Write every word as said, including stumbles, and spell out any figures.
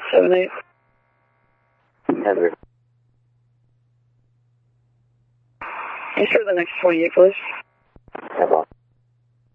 seven eight. Heather. Make sure the next twenty-eight, please. Have on.